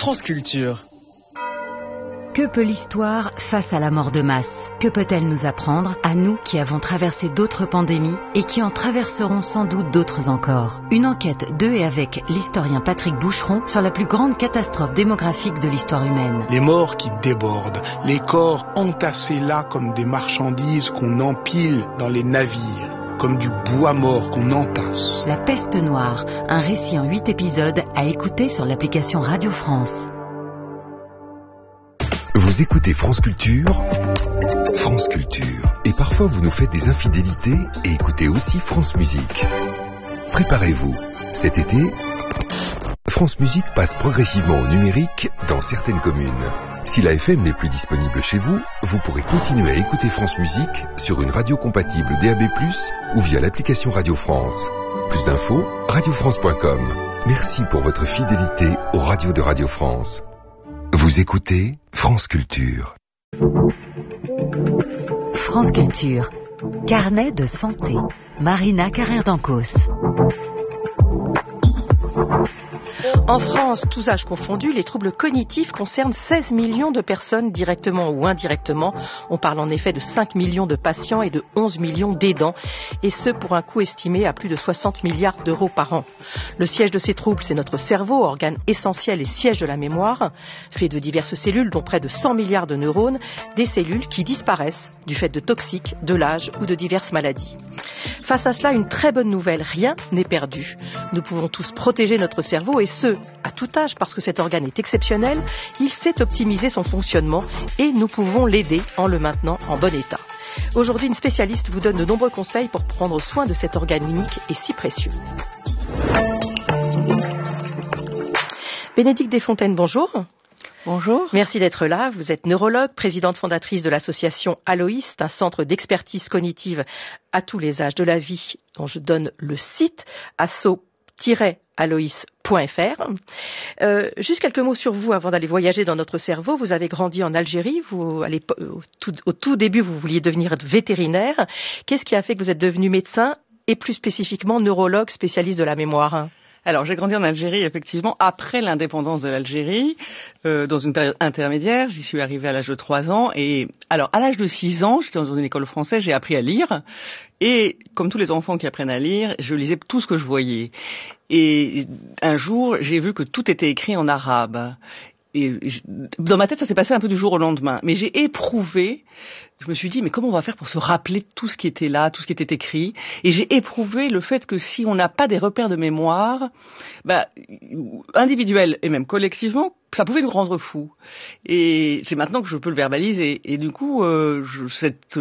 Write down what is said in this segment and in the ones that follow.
France Culture. Que peut l'histoire face à la mort de masse? Que peut-elle nous apprendre, à nous qui avons traversé d'autres pandémies et qui en traverseront sans doute d'autres encore? Une enquête de et avec l'historien Patrick Boucheron sur la plus grande catastrophe démographique de l'histoire humaine. Les morts qui débordent, les corps entassés là comme des marchandises qu'on empile dans les navires, comme du bois mort qu'on entasse. La peste noire, un récit en 8 épisodes à écouter sur l'application Radio France. Vous écoutez France Culture, et parfois vous nous faites des infidélités et écoutez aussi France Musique. Préparez-vous, cet été, France Musique passe progressivement au numérique dans certaines communes. Si la FM n'est plus disponible chez vous, vous pourrez continuer à écouter France Musique sur une radio compatible DAB+, ou via l'application Radio France. Plus d'infos, radiofrance.com. Merci pour votre fidélité aux radios de Radio France. Vous écoutez France Culture. France Culture. Carnet de santé. Marina Carrère-Dancos. En France, tous âges confondus, les troubles cognitifs concernent 16 millions de personnes directement ou indirectement. On parle en effet de 5 millions de patients et de 11 millions d'aidants, et ce pour un coût estimé à plus de 60 milliards d'euros par an. Le siège de ces troubles, c'est notre cerveau, organe essentiel et siège de la mémoire, fait de diverses cellules, dont près de 100 milliards de neurones, des cellules qui disparaissent du fait de toxiques, de l'âge ou de diverses maladies. Face à cela, une très bonne nouvelle, rien n'est perdu. Nous pouvons tous protéger notre cerveau, et ce, à tout âge, parce que cet organe est exceptionnel, il sait optimiser son fonctionnement et nous pouvons l'aider en le maintenant en bon état. Aujourd'hui, une spécialiste vous donne de nombreux conseils pour prendre soin de cet organe unique et si précieux. Bénédicte Desfontaines, bonjour. Bonjour. Merci d'être là. Vous êtes neurologue, présidente fondatrice de l'association Aloïs, un centre d'expertise cognitive à tous les âges de la vie, dont je donne le site asso-alois.fr. Juste quelques mots sur vous avant d'aller voyager dans notre cerveau. Vous avez grandi en Algérie. Au tout début, vous vouliez devenir vétérinaire. Qu'est-ce qui a fait que vous êtes devenu médecin et plus spécifiquement neurologue spécialiste de la mémoire ? Alors, j'ai grandi en Algérie, effectivement, après l'indépendance de l'Algérie, dans une période intermédiaire. J'y suis arrivée à l'âge de 3 ans. Et alors, à l'âge de 6 ans, j'étais dans une école française, j'ai appris à lire. Et comme tous les enfants qui apprennent à lire, je lisais tout ce que je voyais. Et un jour, j'ai vu que tout était écrit en arabe. Et dans ma tête, ça s'est passé un peu du jour au lendemain. Mais j'ai éprouvé, je me suis dit, mais comment on va faire pour se rappeler tout ce qui était là, tout ce qui était écrit? Et j'ai éprouvé le fait que si on n'a pas des repères de mémoire, individuels et même collectivement, ça pouvait nous rendre fous. Et c'est maintenant que je peux le verbaliser. Et du coup, cette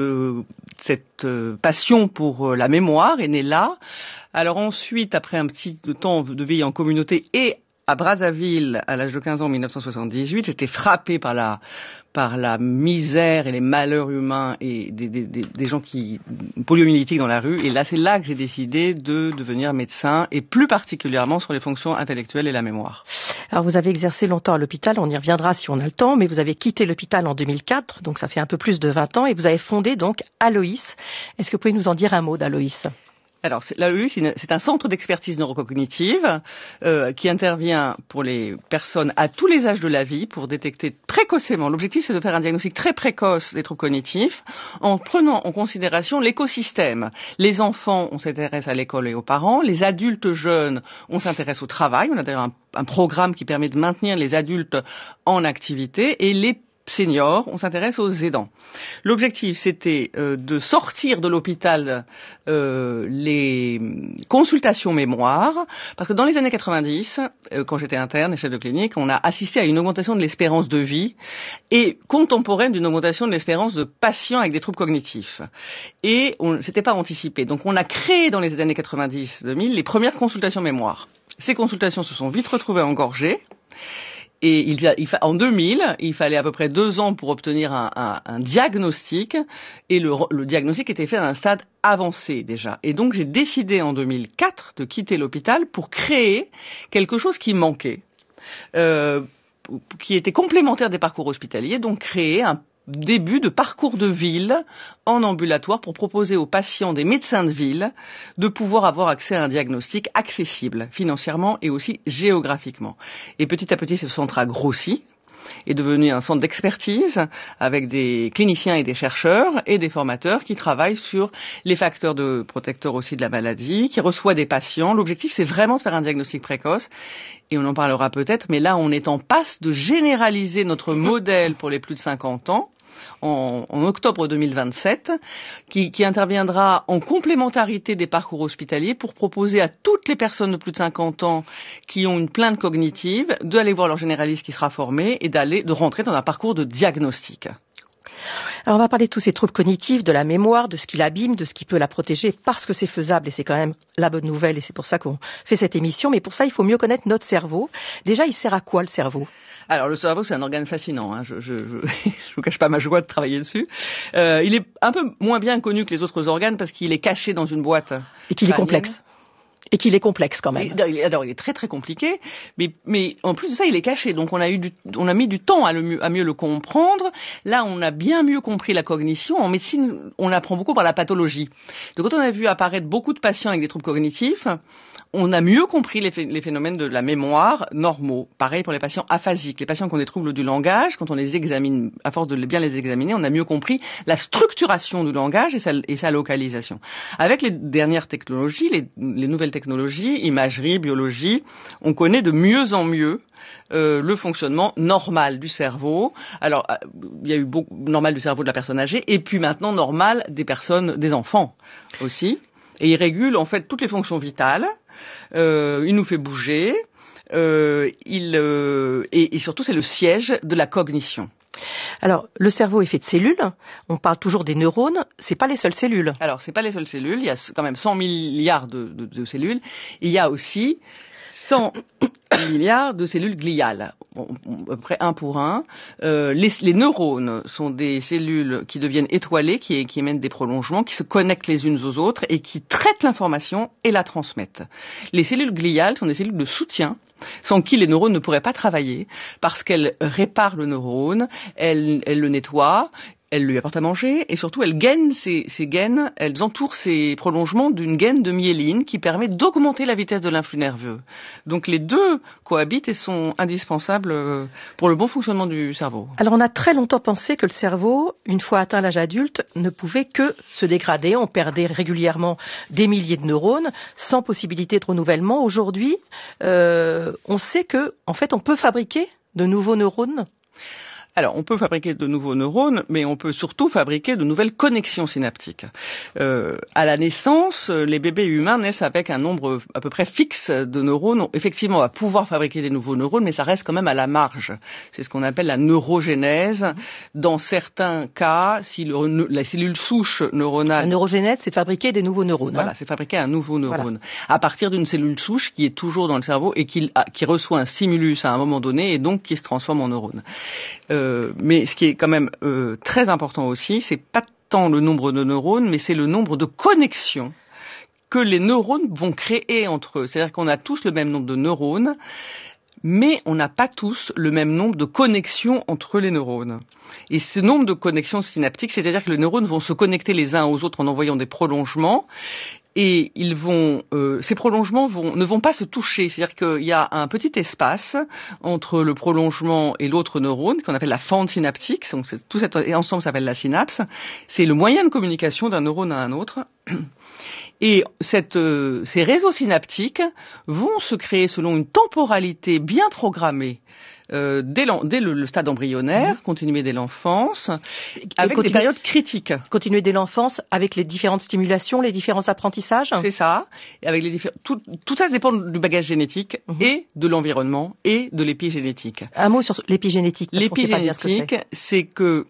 passion pour la mémoire est née là. Alors ensuite, après un petit temps de vie en communauté et à Brazzaville, à l'âge de 15 ans, en 1978, j'étais frappée par la misère et les malheurs humains et des gens poliomyélétiques dans la rue. Et là, c'est là que j'ai décidé de devenir médecin, et plus particulièrement sur les fonctions intellectuelles et la mémoire. Alors, vous avez exercé longtemps à l'hôpital, on y reviendra si on a le temps, mais vous avez quitté l'hôpital en 2004, donc ça fait un peu plus de 20 ans, et vous avez fondé donc Aloïs. Est-ce que vous pouvez nous en dire un mot d'Aloïs ? Alors, l'Aloïs, c'est un centre d'expertise neurocognitive qui intervient pour les personnes à tous les âges de la vie pour détecter précocement. L'objectif, c'est de faire un diagnostic très précoce des troubles cognitifs en prenant en considération l'écosystème. Les enfants, on s'intéresse à l'école et aux parents. Les adultes jeunes, on s'intéresse au travail. On a d'ailleurs un programme qui permet de maintenir les adultes en activité. Et les seniors, on s'intéresse aux aidants. L'objectif, c'était de sortir de l'hôpital les consultations mémoire, parce que dans les années 90, quand j'étais interne et chef de clinique, on a assisté à une augmentation de l'espérance de vie et contemporaine d'une augmentation de l'espérance de patients avec des troubles cognitifs. Et c'était pas anticipé. Donc on a créé dans les années 90-2000 les premières consultations mémoire. Ces consultations se sont vite retrouvées engorgées. Et en 2000, il fallait à peu près 2 ans pour obtenir un diagnostic, et le diagnostic était fait à un stade avancé déjà. Et donc j'ai décidé en 2004 de quitter l'hôpital pour créer quelque chose qui manquait, qui était complémentaire des parcours hospitaliers, donc créer début de parcours de ville en ambulatoire pour proposer aux patients des médecins de ville de pouvoir avoir accès à un diagnostic accessible financièrement et aussi géographiquement. Et petit à petit, ce centre a grossi, est devenu un centre d'expertise avec des cliniciens et des chercheurs et des formateurs qui travaillent sur les facteurs protecteurs aussi de la maladie, qui reçoit des patients. L'objectif, c'est vraiment de faire un diagnostic précoce. Et on en parlera peut-être, mais là, on est en passe de généraliser notre modèle pour les plus de 50 ans. En octobre 2027, qui interviendra en complémentarité des parcours hospitaliers pour proposer à toutes les personnes de plus de 50 ans qui ont une plainte cognitive d'aller voir leur généraliste qui sera formé et de rentrer dans un parcours de diagnostic. Alors on va parler de tous ces troubles cognitifs, de la mémoire, de ce qui l'abîme, de ce qui peut la protéger, parce que c'est faisable et c'est quand même la bonne nouvelle et c'est pour ça qu'on fait cette émission. Mais pour ça, il faut mieux connaître notre cerveau. Déjà, il sert à quoi le cerveau ? Alors le cerveau, c'est un organe fascinant. Hein. Je vous cache pas ma joie de travailler dessus. Il est un peu moins bien connu que les autres organes parce qu'il est caché dans une boîte. Et qu'il est complexe. Et qu'il est complexe quand même. Alors il est très très compliqué, mais en plus de ça, il est caché. Donc on a mis du temps à mieux le comprendre. Là, on a bien mieux compris la cognition. En médecine, on apprend beaucoup par la pathologie. Donc quand on a vu apparaître beaucoup de patients avec des troubles cognitifs, on a mieux compris les phénomènes de la mémoire normaux. Pareil pour les patients aphasiques, les patients qui ont des troubles du langage. Quand on les examine, à force de bien les examiner, on a mieux compris la structuration du langage et sa localisation. Avec les dernières technologies, les nouvelles technologies, imagerie, biologie, on connaît de mieux en mieux le fonctionnement normal du cerveau. Alors, il y a eu beaucoup normal du cerveau de la personne âgée, et puis maintenant normal des enfants aussi. Et il régule en fait toutes les fonctions vitales. Il nous fait bouger. Et surtout, c'est le siège de la cognition. Alors, le cerveau est fait de cellules. On parle toujours des neurones. C'est pas les seules cellules. Alors, c'est pas les seules cellules. Il y a quand même 100 milliards de cellules. Il y a aussi 100 milliards de cellules gliales, à peu près un pour un. Les neurones sont des cellules qui deviennent étoilées, qui émettent des prolongements, qui se connectent les unes aux autres et qui traitent l'information et la transmettent. Les cellules gliales sont des cellules de soutien, sans qui les neurones ne pourraient pas travailler, parce qu'elles réparent le neurone, elles le nettoient, elles lui apportent à manger et surtout elles gainent ces gaines, elles entourent ces prolongements d'une gaine de myéline qui permet d'augmenter la vitesse de l'influx nerveux. Donc les deux cohabitent et sont indispensables pour le bon fonctionnement du cerveau. Alors on a très longtemps pensé que le cerveau, une fois atteint l'âge adulte, ne pouvait que se dégrader. On perdait régulièrement des milliers de neurones sans possibilité de renouvellement. Aujourd'hui, on sait que, en fait, on peut fabriquer de nouveaux neurones. Alors, on peut fabriquer de nouveaux neurones, mais on peut surtout fabriquer de nouvelles connexions synaptiques. À la naissance, les bébés humains naissent avec un nombre à peu près fixe de neurones. Effectivement, on va pouvoir fabriquer des nouveaux neurones, mais ça reste quand même à la marge. C'est ce qu'on appelle la neurogénèse. Dans certains cas, si la cellule souche neuronale... La neurogénèse, c'est de fabriquer des nouveaux neurones. Voilà, c'est fabriquer un nouveau neurone. Voilà. À partir d'une cellule souche qui est toujours dans le cerveau et qui reçoit un stimulus à un moment donné et donc qui se transforme en neurone. Mais ce qui est quand même très important aussi, c'est pas tant le nombre de neurones, mais c'est le nombre de connexions que les neurones vont créer entre eux. C'est-à-dire qu'on a tous le même nombre de neurones, mais on n'a pas tous le même nombre de connexions entre les neurones. Et ce nombre de connexions synaptiques, c'est-à-dire que les neurones vont se connecter les uns aux autres en envoyant des prolongements, et ces prolongements ne vont pas se toucher. C'est-à-dire qu'il y a un petit espace entre le prolongement et l'autre neurone, qu'on appelle la fente synaptique. Donc tout cet ensemble s'appelle la synapse. C'est le moyen de communication d'un neurone à un autre. Et ces réseaux synaptiques vont se créer selon une temporalité bien programmée. Dès le stade embryonnaire, continuer dès l'enfance, avec des périodes critiques. Continuer dès l'enfance avec les différentes stimulations, les différents apprentissages. C'est ça. Et avec tout ça dépend du bagage génétique et de l'environnement et de l'épigénétique. Un mot sur l'épigénétique. L'épigénétique, c'est que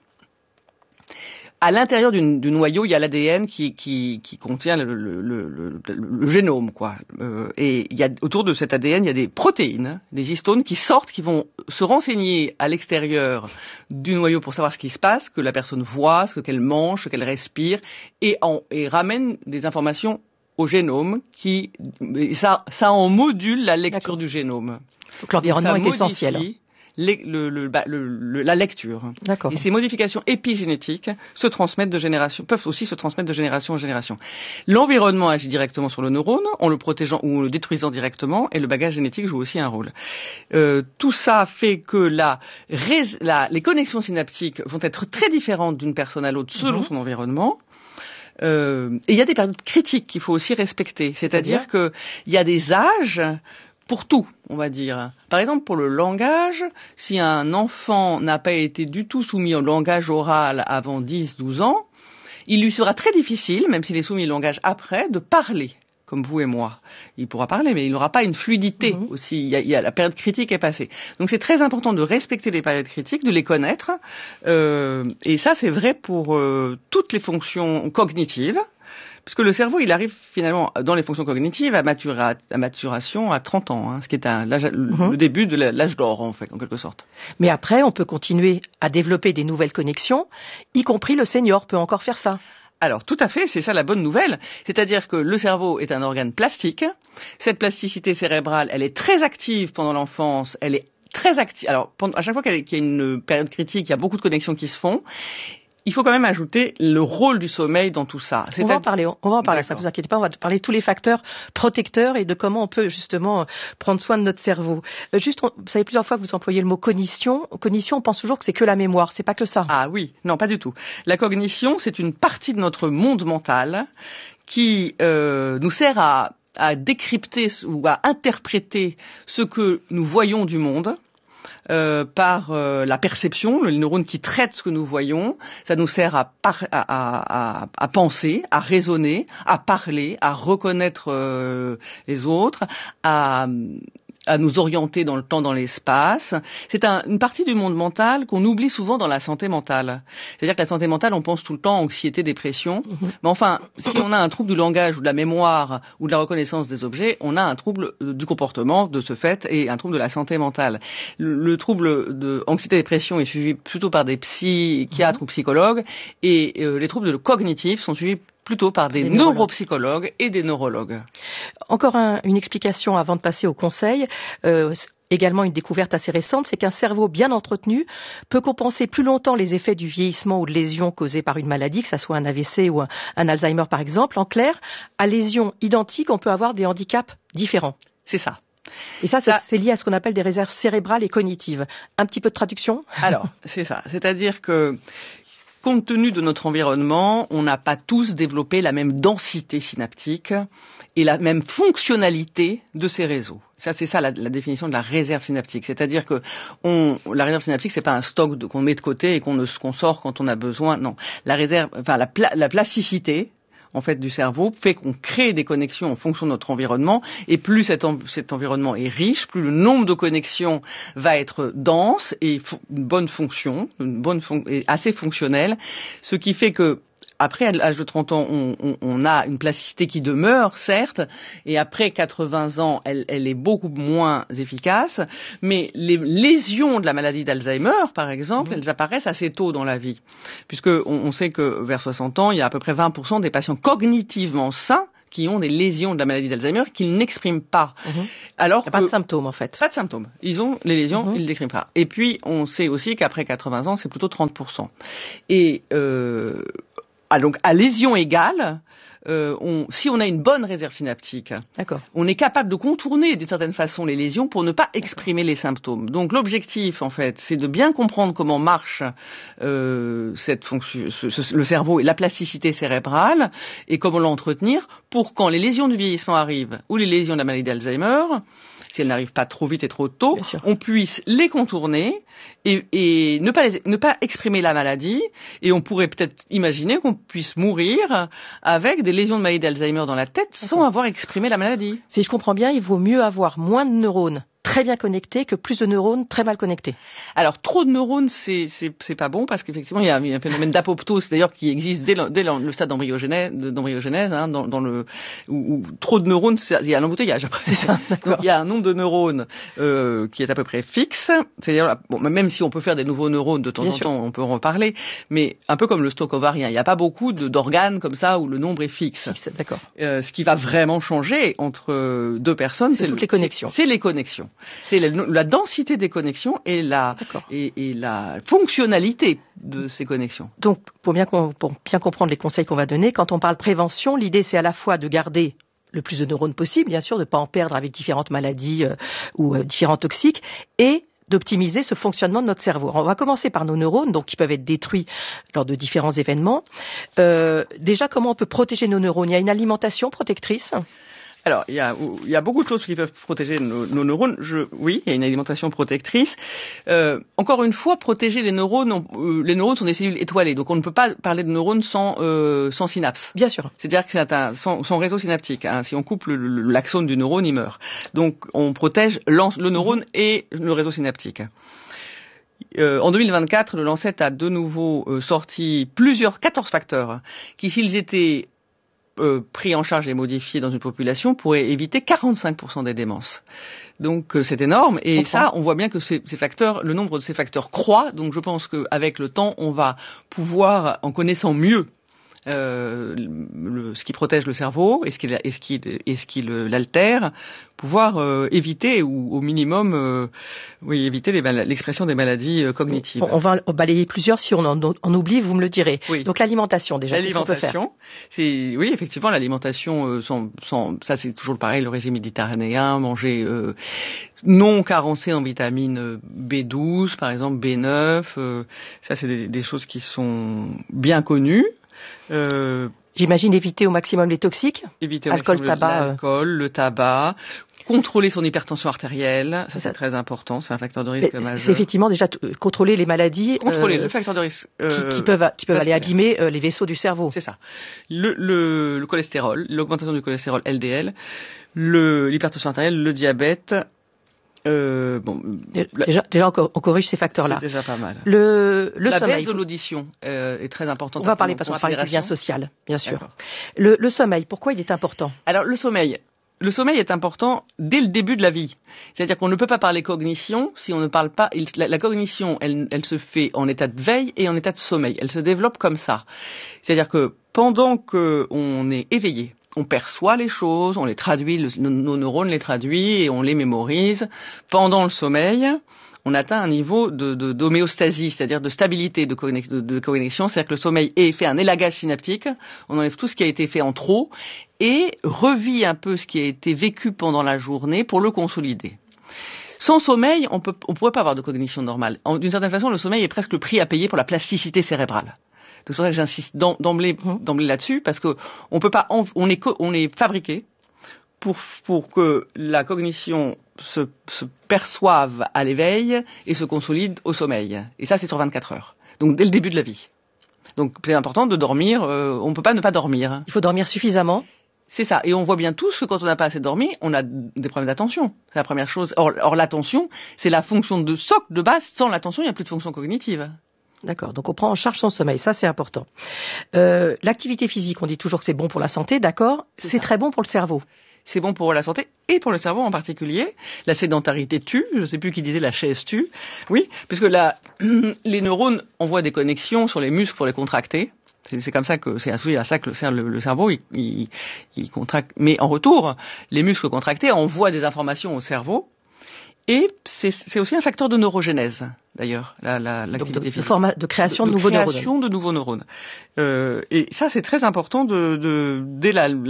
à l'intérieur du noyau, il y a l'ADN qui contient le génome, quoi. Et il y a autour de cet ADN, il y a des protéines, des histones qui sortent, qui vont se renseigner à l'extérieur du noyau pour savoir ce qui se passe, que la personne voit, ce qu'elle mange, ce qu'elle respire, et ramènent des informations au génome ça en module la lecture du génome. Donc l'environnement est essentiel. la lecture. D'accord. Et ces modifications épigénétiques peuvent aussi se transmettre de génération en génération. L'environnement agit directement sur le neurone, en le protégeant ou en le détruisant directement, et le bagage génétique joue aussi un rôle. Tout ça fait que les connexions synaptiques vont être très différentes d'une personne à l'autre selon son environnement. Et il y a des périodes critiques qu'il faut aussi respecter. C'est-à-dire qu'il y a des âges pour tout, on va dire. Par exemple, pour le langage, si un enfant n'a pas été du tout soumis au langage oral avant 10-12 ans, il lui sera très difficile, même s'il est soumis au langage après, de parler, comme vous et moi. Il pourra parler, mais il n'aura pas une fluidité aussi. La période critique est passée. Donc c'est très important de respecter les périodes critiques, de les connaître. Et ça, c'est vrai pour toutes les fonctions cognitives. Puisque le cerveau, il arrive finalement dans les fonctions cognitives à maturation à 30 ans, ce qui est le début de l'âge d'or, en fait, en quelque sorte. Mais après, on peut continuer à développer des nouvelles connexions, y compris le senior peut encore faire ça. Alors, tout à fait, c'est ça la bonne nouvelle. C'est-à-dire que le cerveau est un organe plastique. Cette plasticité cérébrale, elle est très active pendant l'enfance, elle est très active. Alors, à chaque fois qu'il y a une période critique, il y a beaucoup de connexions qui se font. Il faut quand même ajouter le rôle du sommeil dans tout ça. On va en parler, ça ne vous inquiétez pas, on va parler de tous les facteurs protecteurs et de comment on peut justement prendre soin de notre cerveau. Vous savez plusieurs fois que vous employez le mot cognition. Cognition, on pense toujours que c'est que la mémoire, c'est pas que ça. Ah oui, non, pas du tout. La cognition, c'est une partie de notre monde mental qui nous sert à décrypter ou à interpréter ce que nous voyons du monde. Par la perception, le neurone qui traite ce que nous voyons, ça nous sert à penser, à raisonner, à parler, à reconnaître les autres, à nous orienter dans le temps, dans l'espace. C'est une partie du monde mental qu'on oublie souvent dans la santé mentale. C'est-à-dire que la santé mentale, on pense tout le temps anxiété, dépression. Mais enfin, si on a un trouble du langage ou de la mémoire ou de la reconnaissance des objets, on a un trouble du comportement de ce fait et un trouble de la santé mentale. Le trouble de anxiété, dépression est suivi plutôt par des psychiatres ou psychologues et les troubles cognitifs sont suivis plutôt par des neuropsychologues et des neurologues. Encore une explication avant de passer au conseil. Également une découverte assez récente, c'est qu'un cerveau bien entretenu peut compenser plus longtemps les effets du vieillissement ou de lésions causées par une maladie, que ce soit un AVC ou un Alzheimer par exemple. En clair, à lésions identiques, on peut avoir des handicaps différents. C'est ça. Et ça, c'est lié à ce qu'on appelle des réserves cérébrales et cognitives. Un petit peu de traduction ? Alors, c'est ça. C'est-à-dire que compte tenu de notre environnement, on n'a pas tous développé la même densité synaptique et la même fonctionnalité de ces réseaux. Ça, c'est ça la définition de la réserve synaptique. C'est-à-dire que la réserve synaptique, c'est pas un stock qu'on met de côté et qu'on sort quand on a besoin. Non, la plasticité en fait du cerveau fait qu'on crée des connexions en fonction de notre environnement et plus cet environnement est riche, plus le nombre de connexions va être dense et une bonne fonction, et assez fonctionnelle, ce qui fait que après, à l'âge de 30 ans, on a une plasticité qui demeure, certes, et après 80 ans, elle est beaucoup moins efficace, mais les lésions de la maladie d'Alzheimer, par exemple, elles apparaissent assez tôt dans la vie, puisque on sait que vers 60 ans, il y a à peu près 20% des patients cognitivement sains qui ont des lésions de la maladie d'Alzheimer qu'ils n'expriment pas. Alors il n'y a pas de symptômes, en fait. Pas de symptômes. Ils ont les lésions, ils ne les expriment pas. Et puis, on sait aussi qu'après 80 ans, c'est plutôt 30%. Et donc, à lésion égale, si on a une bonne réserve synaptique, on est capable de contourner d'une certaine façon les lésions pour ne pas exprimer les symptômes. Donc l'objectif, en fait, c'est de bien comprendre comment marche cette fonction, le cerveau et la plasticité cérébrale et comment l'entretenir pour quand les lésions du vieillissement arrivent ou les lésions de la maladie d'Alzheimer, si elles n'arrivent pas trop vite et trop tôt, on puisse les contourner et ne pas exprimer la maladie. Et on pourrait peut-être imaginer qu'on puisse mourir avec des lésions de maladie d'Alzheimer dans la tête sans avoir exprimé la maladie. Si je comprends bien, il vaut mieux avoir moins de neurones très bien connectés que plus de neurones très mal connectés. Alors, trop de neurones, c'est pas bon parce qu'effectivement, il y a un phénomène d'apoptose, d'ailleurs, qui existe dès le stade d'embryogenèse, où trop de neurones, il y a un embouteillage après. C'est ça. Donc, il y a un nombre de neurones qui est à peu près fixe. C'est-à-dire, même si on peut faire des nouveaux neurones de temps en temps, on peut en reparler, mais un peu comme le stock ovarien, il n'y a pas beaucoup d'organes comme ça où le nombre est fixe. D'accord. Ce qui va vraiment changer entre deux personnes, c'est toutes les connexions. C'est les connexions. C'est la densité des connexions et la fonctionnalité de ces connexions. Donc, pour bien comprendre les conseils qu'on va donner, quand on parle prévention, l'idée c'est à la fois de garder le plus de neurones possible, bien sûr, de ne pas en perdre avec différentes maladies ou différents toxiques, et d'optimiser ce fonctionnement de notre cerveau. On va commencer par nos neurones, donc qui peuvent être détruits lors de différents événements. Déjà, comment on peut protéger nos neurones? Il y a une alimentation protectrice. Alors, il y a beaucoup de choses qui peuvent protéger nos neurones. Oui, il y a une alimentation protectrice. Encore une fois, protéger les neurones sont des cellules étoilées, donc on ne peut pas parler de neurones sans synapses. Bien sûr. C'est-à-dire que c'est son réseau synaptique. Hein. Si on coupe l'axone du neurone, il meurt. Donc, on protège le neurone et le réseau synaptique. En 2024, le Lancet a de nouveau sorti 14 facteurs qui, s'ils étaient pris en charge et modifiés dans une population, pourrait éviter 45% des démences. Donc c'est énorme, et ça, on voit bien que ces facteurs, le nombre de ces facteurs croît. Donc je pense qu'avec le temps, on va pouvoir, en connaissant mieux ce qui protège le cerveau et ce qui l'altère, pouvoir éviter ou au minimum éviter l'expression des maladies cognitives. On va balayer plusieurs, si on en oublie, vous me le direz. Oui. Donc l'alimentation déjà, qu'est-ce qu'on peut faire? Oui, effectivement, l'alimentation ça c'est toujours pareil, le régime méditerranéen, manger non carencé en vitamine B12 par exemple, B9, ça c'est des choses qui sont bien connues. J'imagine éviter au maximum les toxiques, alcool, tabac. Le tabac, contrôler son hypertension artérielle, ça c'est très important, c'est un facteur de risque majeur. C'est effectivement déjà contrôler les maladies, le facteur de risque qui peuvent aller abîmer les vaisseaux du cerveau. C'est ça. Le cholestérol, l'augmentation du cholestérol LDL, l'hypertension artérielle, le diabète. Déjà on corrige ces facteurs-là. C'est déjà pas mal. La sommeil. Baisse de l'audition est très importante. On va parler parce qu'on va parler du lien social, bien sûr. Le sommeil, pourquoi il est important? Alors le sommeil est important dès le début de la vie. C'est-à-dire qu'on ne peut pas parler cognition si on ne parle pas. La cognition, elle se fait en état de veille et en état de sommeil. Elle se développe comme ça. C'est-à-dire que pendant qu'on est éveillé, on perçoit les choses, on les traduit, nos neurones les traduisent et on les mémorise. Pendant le sommeil, on atteint un niveau d'homéostasie, c'est-à-dire de stabilité de connexion. C'est-à-dire que le sommeil fait un élagage synaptique, on enlève tout ce qui a été fait en trop et revit un peu ce qui a été vécu pendant la journée pour le consolider. Sans sommeil, on pourrait pas avoir de cognition normale. D'une certaine façon, le sommeil est presque le prix à payer pour la plasticité cérébrale. C'est pour ça que j'insiste d'emblée là-dessus, parce que on peut pas, on est fabriqué pour que la cognition se perçoive à l'éveil et se consolide au sommeil. Et ça, c'est sur 24 heures. Donc dès le début de la vie. Donc c'est important de dormir. On peut pas ne pas dormir. Il faut dormir suffisamment. C'est ça. Et on voit bien tous que quand on n'a pas assez dormi, on a des problèmes d'attention. C'est la première chose. Or l'attention, c'est la fonction de socle de base. Sans l'attention, il n'y a plus de fonction cognitive. D'accord, donc on prend en charge son sommeil, ça c'est important. L'activité physique, on dit toujours que c'est bon pour la santé, d'accord, c'est très bon pour le cerveau. C'est bon pour la santé et pour le cerveau en particulier. La sédentarité tue, je ne sais plus qui disait la chaise tue. Oui, parce que les neurones envoient des connexions sur les muscles pour les contracter. C'est comme ça que c'est à ça que le cerveau il contracte. Mais en retour, les muscles contractés envoient des informations au cerveau. Et c'est aussi un facteur de neurogénèse, d'ailleurs, l'activité physique. De création de nouveaux neurones. Création de nouveaux neurones. Et ça, c'est très important dès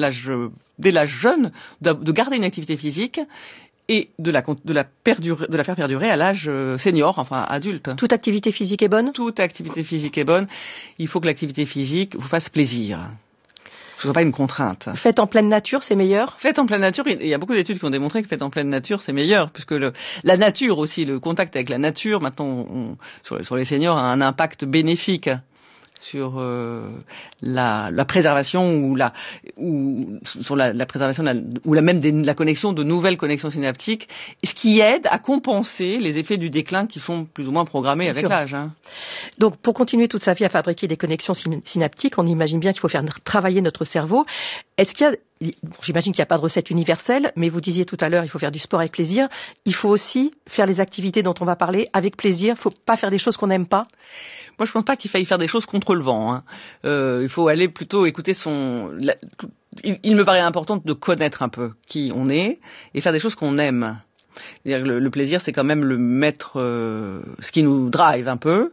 l'âge jeune, de garder une activité physique et de la faire perdurer à l'âge senior, enfin adulte. Toute activité physique est bonne? Toute activité physique est bonne. Il faut que l'activité physique vous fasse plaisir. Que ce soit pas une contrainte. Faites en pleine nature, c'est meilleur? Faites en pleine nature, il y a beaucoup d'études qui ont démontré que faites en pleine nature, c'est meilleur, puisque la nature aussi, le contact avec la nature, maintenant, sur les seniors, a un impact bénéfique sur la préservation sur la préservation la connexion de nouvelles connexions synaptiques, ce qui aide à compenser les effets du déclin qui sont plus ou moins programmés avec l'âge. Hein. Donc, pour continuer toute sa vie à fabriquer des connexions synaptiques, on imagine bien qu'il faut faire travailler notre cerveau. J'imagine qu'il n'y a pas de recette universelle, mais vous disiez tout à l'heure, il faut faire du sport avec plaisir. Il faut aussi faire les activités dont on va parler avec plaisir. Il ne faut pas faire des choses qu'on n'aime pas. Moi, je pense pas qu'il faille faire des choses contre le vent. Hein. Il faut aller plutôt écouter il me paraît important de connaître un peu qui on est et faire des choses qu'on aime. C'est-à-dire que le plaisir, c'est quand même le maître, ce qui nous drive un peu.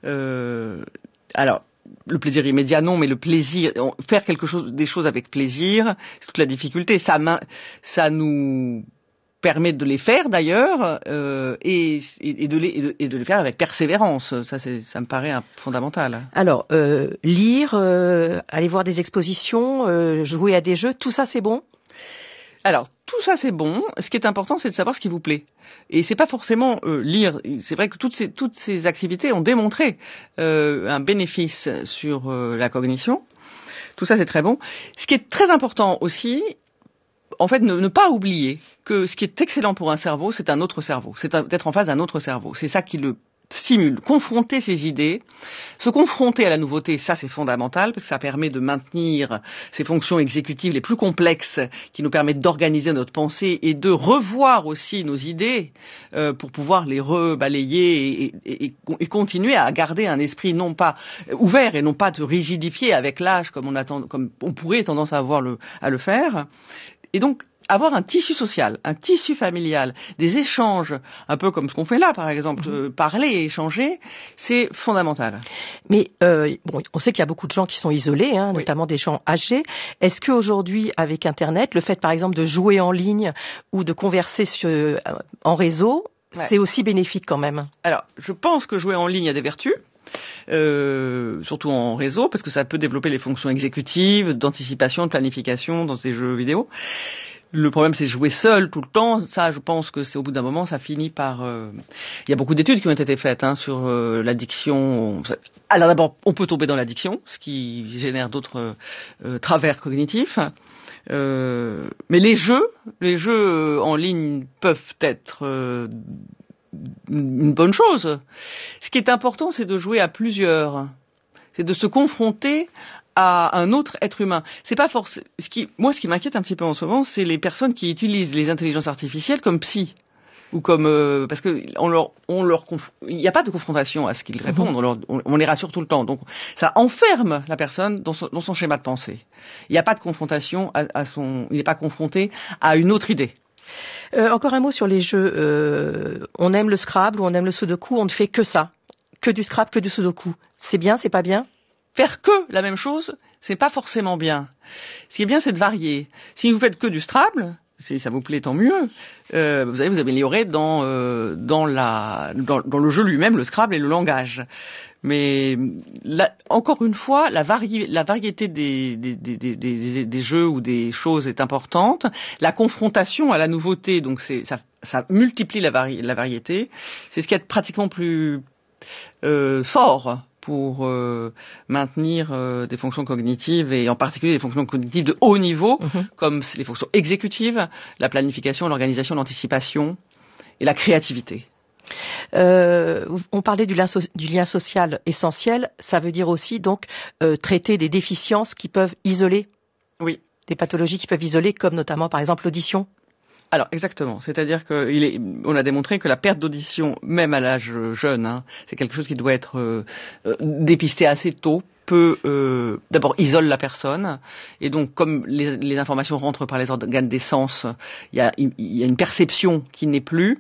Alors, le plaisir immédiat, non, mais le plaisir, faire des choses avec plaisir, c'est toute la difficulté. Ça nous permet de les faire d'ailleurs, et de les faire avec persévérance. Ça me paraît fondamental. Alors, lire, aller voir des expositions, jouer à des jeux, tout ça c'est bon ? Alors, tout ça c'est bon. Ce qui est important, c'est de savoir ce qui vous plaît. Et c'est pas forcément lire. C'est vrai que toutes ces activités ont démontré un bénéfice sur la cognition. Tout ça c'est très bon. Ce qui est très important aussi, en fait, ne pas oublier que ce qui est excellent pour un cerveau, c'est un autre cerveau. C'est d'être en face d'un autre cerveau. C'est ça qui le stimule. Confronter ses idées, se confronter à la nouveauté, ça c'est fondamental parce que ça permet de maintenir ces fonctions exécutives les plus complexes qui nous permettent d'organiser notre pensée et de revoir aussi nos idées pour pouvoir les rebalayer et continuer à garder un esprit non pas ouvert et non pas de rigidifier avec l'âge comme on pourrait tendance à le faire. Et donc, avoir un tissu social, un tissu familial, des échanges, un peu comme ce qu'on fait là, par exemple, parler et échanger, c'est fondamental. Mais on sait qu'il y a beaucoup de gens qui sont isolés, oui, notamment des gens âgés. Est-ce qu'aujourd'hui, avec Internet, le fait, par exemple, de jouer en ligne ou de converser en réseau, c'est aussi bénéfique quand même ? Alors, je pense que jouer en ligne a des vertus. Surtout en réseau, parce que ça peut développer les fonctions exécutives, d'anticipation, de planification dans ces jeux vidéo. Le problème, c'est jouer seul tout le temps. Ça, je pense que c'est au bout d'un moment, ça finit par... Il y a beaucoup d'études qui ont été faites sur l'addiction. Alors d'abord, on peut tomber dans l'addiction, ce qui génère d'autres travers cognitifs. Mais les jeux en ligne peuvent être une bonne chose. Ce qui est important, c'est de jouer à plusieurs. C'est de se confronter à un autre être humain. C'est pas forcément. Moi, ce qui m'inquiète un petit peu en ce moment, c'est les personnes qui utilisent les intelligences artificielles comme psy ou comme parce que il n'y a pas de confrontation à ce qu'ils répondent. On les rassure tout le temps. Donc, ça enferme la personne dans son schéma de pensée. Il n'y a pas de confrontation il n'est pas confronté à une autre idée. Encore un mot sur les jeux. On aime le Scrabble ou on aime le Sudoku, on ne fait que ça. Que du Scrabble, que du Sudoku. C'est bien, c'est pas bien ? Faire que la même chose, c'est pas forcément bien. Ce qui est bien, c'est de varier. Si vous faites que du Scrabble, si ça vous plaît, tant mieux. Vous allez vous améliorer dans le jeu lui-même, le Scrabble et le langage. Mais encore une fois, la variété des jeux ou des choses est importante. La confrontation à la nouveauté, donc ça multiplie la variété. C'est ce qui est pratiquement plus fort pour maintenir des fonctions cognitives et en particulier des fonctions cognitives de haut niveau, comme les fonctions exécutives, la planification, l'organisation, l'anticipation et la créativité. On parlait du lien social essentiel, ça veut dire aussi donc traiter des déficiences qui peuvent isoler, oui, des pathologies qui peuvent isoler, comme notamment par exemple l'audition. Alors exactement, c'est-à-dire on a démontré que la perte d'audition, même à l'âge jeune, c'est quelque chose qui doit être dépisté assez tôt. D'abord isole la personne et donc comme les informations rentrent par les organes des sens, il y a une perception qui n'est plus.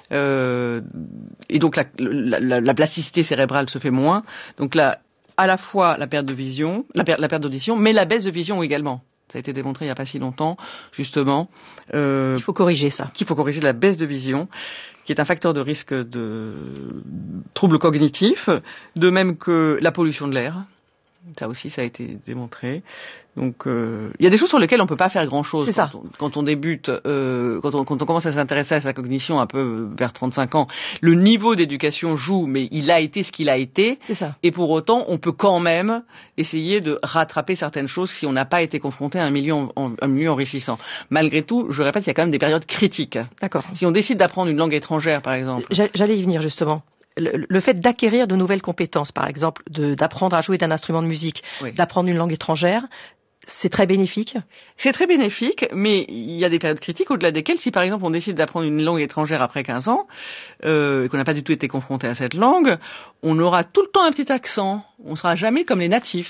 Et donc la plasticité cérébrale se fait moins. Donc là, à la fois la perte de vision, la perte d'audition, mais la baisse de vision également. Ça a été démontré il n'y a pas si longtemps, justement. Il faut corriger ça. Qu'il faut corriger la baisse de vision, qui est un facteur de risque de troubles cognitifs, de même que la pollution de l'air. Ça aussi, ça a été démontré. Donc, il y a des choses sur lesquelles on peut pas faire grand-chose. C'est quand on débute, quand on commence à s'intéresser à sa cognition un peu vers 35 ans, le niveau d'éducation joue, mais il a été ce qu'il a été. C'est ça. Et pour autant, on peut quand même essayer de rattraper certaines choses si on n'a pas été confronté à un milieu enrichissant. Malgré tout, je répète, il y a quand même des périodes critiques. D'accord. Si on décide d'apprendre une langue étrangère, par exemple. J'allais y venir justement. Le fait d'acquérir de nouvelles compétences, par exemple, d'apprendre à jouer d'un instrument de musique, oui, d'apprendre une langue étrangère, c'est très bénéfique. C'est très bénéfique, mais il y a des périodes critiques au-delà desquelles, si par exemple on décide d'apprendre une langue étrangère après 15 ans, et qu'on n'a pas du tout été confronté à cette langue, on aura tout le temps un petit accent. On sera jamais comme les natifs.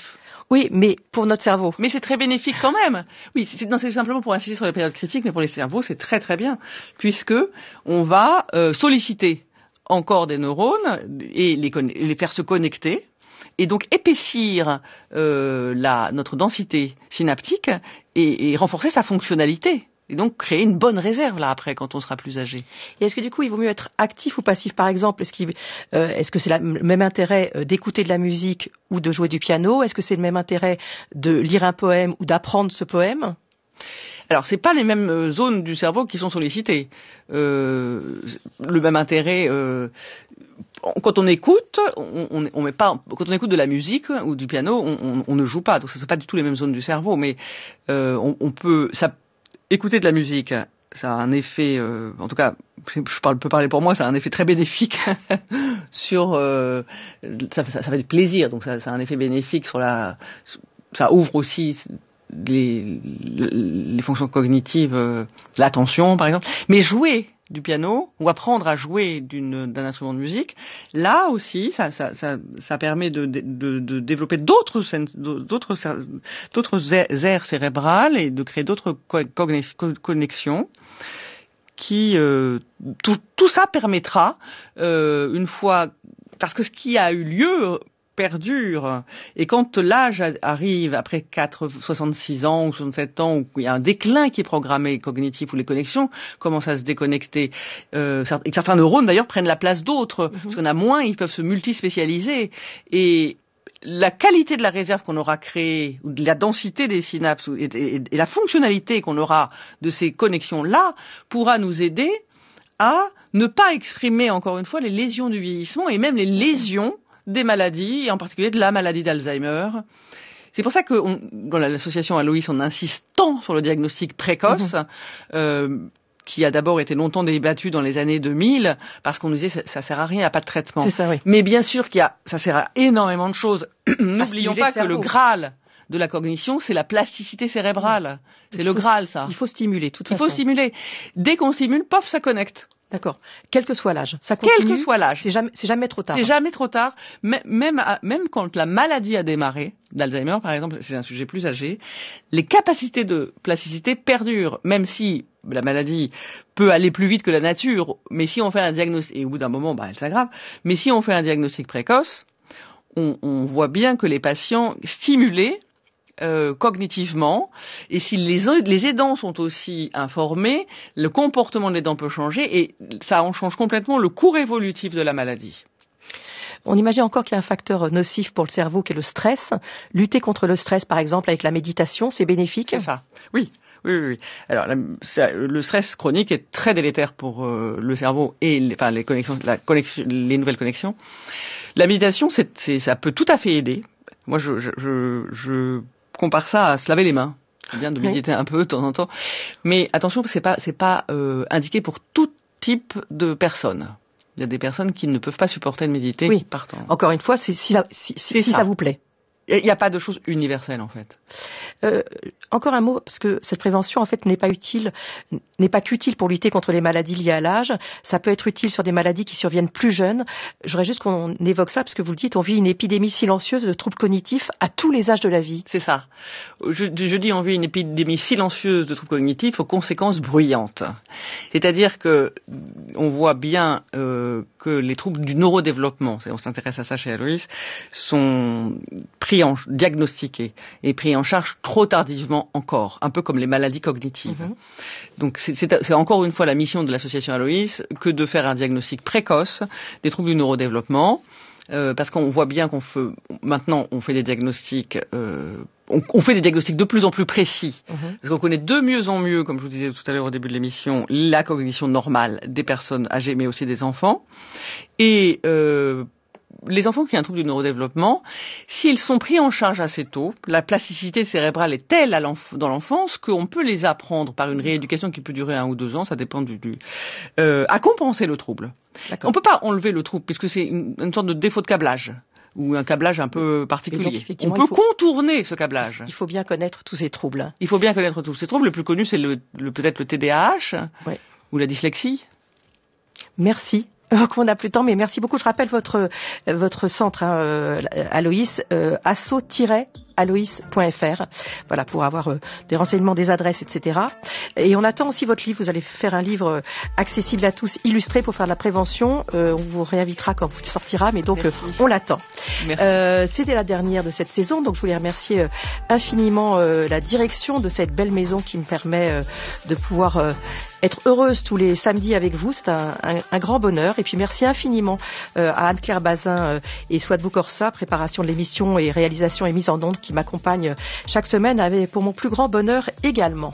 Oui, mais pour notre cerveau. Mais c'est très bénéfique quand même. Oui, c'est simplement pour insister sur les périodes critiques, mais pour les cerveaux, c'est très très bien, puisque on va solliciter encore des neurones et les faire se connecter, et donc épaissir notre densité synaptique et renforcer sa fonctionnalité. Et donc créer une bonne réserve là après quand on sera plus âgé. Et est-ce que du coup il vaut mieux être actif ou passif par exemple? Est-ce que c'est le même intérêt d'écouter de la musique ou de jouer du piano? Est-ce que c'est le même intérêt de lire un poème ou d'apprendre ce poème? Alors c'est pas les mêmes zones du cerveau qui sont sollicitées. Le même intérêt quand on écoute, on met pas. Quand on écoute de la musique ou du piano, on ne joue pas. Donc ce sont pas du tout les mêmes zones du cerveau, mais on peut écouter de la musique, ça a un effet, en tout cas, peux parler pour moi, ça a un effet très bénéfique sur, ça fait du plaisir, donc ça a un effet bénéfique sur ça ouvre aussi les fonctions cognitives, l'attention par exemple. Mais jouer du piano ou apprendre à jouer d'un instrument de musique, là aussi, ça permet de développer d'autres aires cérébrales et de créer d'autres connexions qui tout ça permettra une fois, parce que ce qui a eu lieu perdure. Et quand l'âge arrive après 66 ans ou 67 ans, où il y a un déclin qui est programmé cognitif, où les connexions commencent à se déconnecter, et que certains neurones d'ailleurs prennent la place d'autres, parce qu'il y en a moins, ils peuvent se multispécialiser. Et la qualité de la réserve qu'on aura créée, ou de la densité des synapses, et la fonctionnalité qu'on aura de ces connexions-là, pourra nous aider à ne pas exprimer, encore une fois, les lésions du vieillissement, et même les lésions des maladies, et en particulier de la maladie d'Alzheimer. C'est pour ça que dans l'association Aloïs, on insiste tant sur le diagnostic précoce, qui a d'abord été longtemps débattu dans les années 2000, parce qu'on nous disait ça sert à rien, il n'y a pas de traitement. C'est ça, oui. Mais bien sûr ça sert à énormément de choses. N'oublions pas que le Graal de la cognition, c'est la plasticité cérébrale. C'est le Graal, ça. Il faut stimuler, toute façon. Il faut stimuler. Dès qu'on stimule, paf, ça connecte. D'accord. Quel que soit l'âge. Ça continue. Quel que soit l'âge. C'est jamais trop tard. C'est jamais trop tard. Même quand la maladie a démarré, d'Alzheimer par exemple, c'est un sujet plus âgé, les capacités de plasticité perdurent, même si la maladie peut aller plus vite que la nature, mais si on fait un diagnostic, et au bout d'un moment, elle s'aggrave, mais si on fait un diagnostic précoce, on voit bien que les patients stimulés, cognitivement, et si les aidants sont aussi informés, le comportement de l'aidant peut changer et ça en change complètement le cours évolutif de la maladie. On imagine encore qu'il y a un facteur nocif pour le cerveau qui est le stress. Lutter contre le stress, par exemple, avec la méditation, c'est bénéfique? C'est ça, oui. Alors, le stress chronique est très délétère pour le cerveau et les nouvelles connexions. La méditation, ça peut tout à fait aider. Moi, je compare ça à se laver les mains. C'est bien de méditer un peu de temps en temps, mais attention, c'est pas indiqué pour tout type de personnes. Il y a des personnes qui ne peuvent pas supporter de méditer, qui partent. Encore une fois, si ça vous plaît. Il n'y a pas de chose universelle en fait. Encore un mot, parce que cette prévention en fait n'est pas qu'utile pour lutter contre les maladies liées à l'âge. Ça peut être utile sur des maladies qui surviennent plus jeunes. J'aurais juste qu'on évoque ça, parce que vous le dites, on vit une épidémie silencieuse de troubles cognitifs à tous les âges de la vie. C'est ça. Je dis on vit une épidémie silencieuse de troubles cognitifs aux conséquences bruyantes. C'est-à-dire que on voit bien que les troubles du neurodéveloppement, on s'intéresse à ça chez Aloïs, sont diagnostiqués et pris en charge trop tardivement encore, un peu comme les maladies cognitives. Donc c'est encore une fois la mission de l'association Aloïs que de faire un diagnostic précoce des troubles du neurodéveloppement, parce qu'on voit bien maintenant on fait des diagnostics, on fait des diagnostics de plus en plus précis, parce qu'on connaît de mieux en mieux, comme je vous disais tout à l'heure au début de l'émission, la cognition normale des personnes âgées, mais aussi des enfants, et les enfants qui ont un trouble du neurodéveloppement, s'ils sont pris en charge assez tôt, la plasticité cérébrale est telle dans l'enfance qu'on peut les apprendre par une rééducation qui peut durer 1 ou 2 ans, ça dépend à compenser le trouble. On ne peut pas enlever le trouble puisque c'est une sorte de défaut de câblage ou un câblage un peu particulier. Donc, on peut contourner ce câblage. Il faut bien connaître tous ces troubles. Il faut bien connaître tous ces troubles. Le plus connu, c'est peut-être le TDAH ou la dyslexie. Merci. On n'a plus de temps, mais merci beaucoup. Je rappelle votre centre, Aloïs, asso-. aloïs.fr. Voilà, pour avoir des renseignements, des adresses, etc. Et on attend aussi votre livre. Vous allez faire un livre accessible à tous, illustré pour faire de la prévention. On vous réinvitera quand vous sortira, mais donc on l'attend. C'était la dernière de cette saison, donc je voulais remercier infiniment la direction de cette belle maison qui me permet de pouvoir être heureuse tous les samedis avec vous. C'est un grand bonheur. Et puis merci infiniment à Anne-Claire Bazin et Swad Boukorsa, préparation de l'émission et réalisation et mise en onde, qui m'accompagnent chaque semaine, avec pour mon plus grand bonheur également.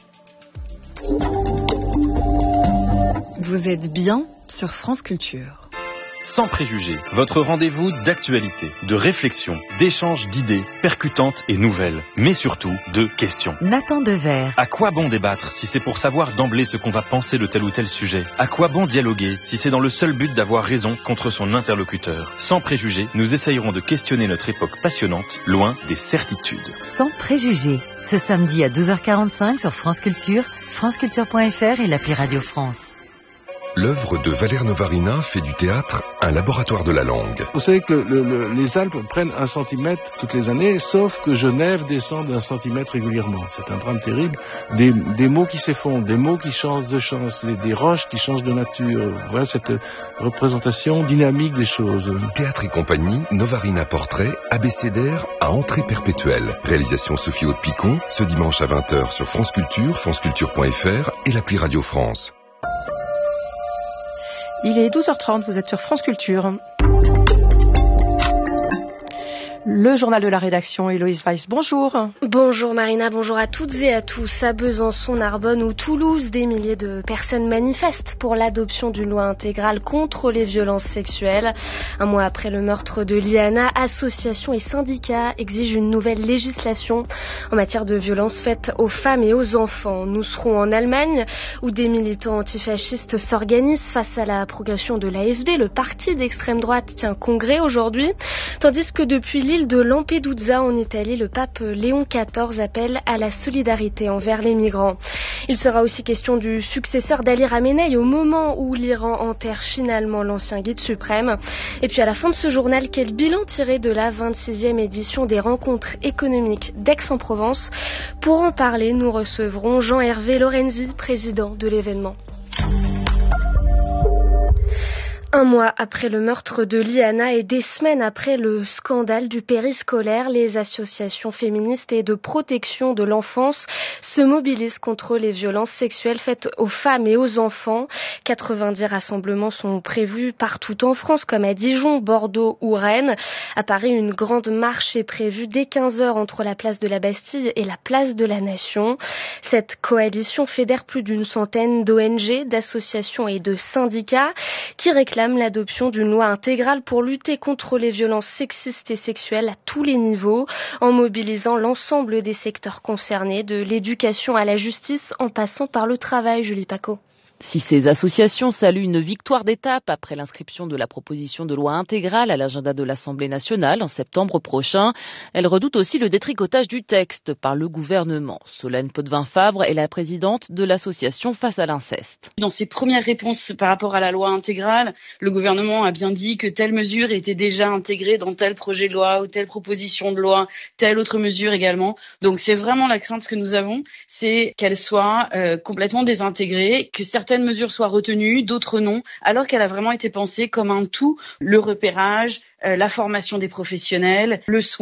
Vous êtes bien sur France Culture. Sans préjugés, votre rendez-vous d'actualité, de réflexion, d'échange d'idées percutantes et nouvelles, mais surtout de questions. Nathan Dever. À quoi bon débattre si c'est pour savoir d'emblée ce qu'on va penser de tel ou tel sujet? À quoi bon dialoguer si c'est dans le seul but d'avoir raison contre son interlocuteur? Sans préjugés, nous essayerons de questionner notre époque passionnante, loin des certitudes. Sans préjugés, ce samedi à 12h45 sur France Culture, franceculture.fr et l'appli Radio France. L'œuvre de Valère Novarina fait du théâtre un laboratoire de la langue. Vous savez que les Alpes prennent 1 centimètre toutes les années, sauf que Genève descend d'1 centimètre régulièrement. C'est un drame terrible. Des mots qui s'effondrent, des mots qui changent de chance, des roches qui changent de nature. Voilà cette représentation dynamique des choses. Théâtre et compagnie, Novarina Portrait, abécédaire à entrée perpétuelle. Réalisation Sophie Haute-Picon, ce dimanche à 20h sur France Culture, franceculture.fr et l'appli Radio France. Il est 12h30, vous êtes sur France Culture. Le journal de la rédaction, Héloïse Weiss, bonjour. Bonjour Marina, bonjour à toutes et à tous. À Besançon, Narbonne ou Toulouse, des milliers de personnes manifestent pour l'adoption d'une loi intégrale contre les violences sexuelles. 1 mois après le meurtre de Liana, associations et syndicats exigent une nouvelle législation en matière de violences faites aux femmes et aux enfants. Nous serons en Allemagne où des militants antifascistes s'organisent face à la progression de l'AfD. Le parti d'extrême droite tient congrès aujourd'hui, tandis que depuis l'île de Lampedusa en Italie, le pape Léon XIV appelle à la solidarité envers les migrants. Il sera aussi question du successeur d'Ali Khamenei au moment où l'Iran enterre finalement l'ancien guide suprême. Et puis à la fin de ce journal, quel bilan tiré de la 26e édition des rencontres économiques d'Aix-en-Provence? Pour en parler, nous recevrons Jean-Hervé Lorenzi, président de l'événement. 1 mois après le meurtre de Liana et des semaines après le scandale du périscolaire, les associations féministes et de protection de l'enfance se mobilisent contre les violences sexuelles faites aux femmes et aux enfants. 90 rassemblements sont prévus partout en France, comme à Dijon, Bordeaux ou Rennes. À Paris, une grande marche est prévue dès 15h entre la place de la Bastille et la place de la Nation. Cette coalition fédère plus d'une centaine d'ONG, d'associations et de syndicats qui réclament l'adoption d'une loi intégrale pour lutter contre les violences sexistes et sexuelles à tous les niveaux, en mobilisant l'ensemble des secteurs concernés, de l'éducation à la justice en passant par le travail. Julie Paco. Si ces associations saluent une victoire d'étape après l'inscription de la proposition de loi intégrale à l'agenda de l'Assemblée nationale en septembre prochain, elles redoutent aussi le détricotage du texte par le gouvernement. Solène Potvin-Fabre est la présidente de l'association Face à l'inceste. Dans ses premières réponses par rapport à la loi intégrale, le gouvernement a bien dit que telle mesure était déjà intégrée dans tel projet de loi ou telle proposition de loi, telle autre mesure également. Donc c'est vraiment la crainte que nous avons, c'est qu'elle soit complètement désintégrée, que certaines mesures soient retenues, d'autres non, alors qu'elle a vraiment été pensée comme un tout, le repérage, la formation des professionnels, le soin.